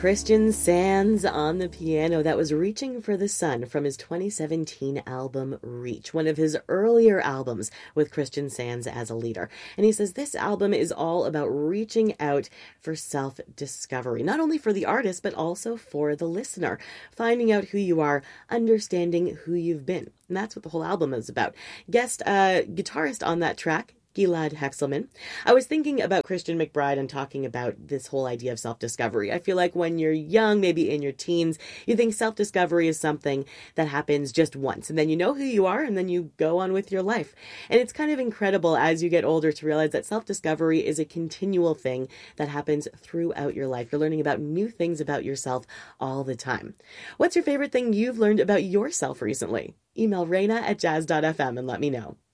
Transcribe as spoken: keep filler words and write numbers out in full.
Christian Sands on the piano. That was Reaching for the Sun from his twenty seventeen album Reach, one of his earlier albums with Christian Sands as a leader. And he says this album is all about reaching out for self-discovery, not only for the artist, but also for the listener, finding out who you are, understanding who you've been. And that's what the whole album is about. Guest uh, guitarist on that track, Gilad Hekselman. I was thinking about Christian McBride and talking about this whole idea of self-discovery. I feel like when you're young, maybe in your teens, you think self-discovery is something that happens just once, and then you know who you are, and then you go on with your life. And it's kind of incredible as you get older to realize that self-discovery is a continual thing that happens throughout your life. You're learning about new things about yourself all the time. What's your favorite thing you've learned about yourself recently? Email Raina at jazz dot f m and let me know.